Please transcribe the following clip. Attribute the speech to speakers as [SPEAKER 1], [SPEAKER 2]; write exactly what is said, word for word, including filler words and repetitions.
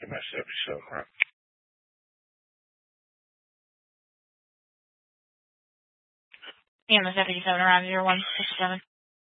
[SPEAKER 1] M S seventy-seven, right?
[SPEAKER 2] M S seventy-seven around zero one six seven.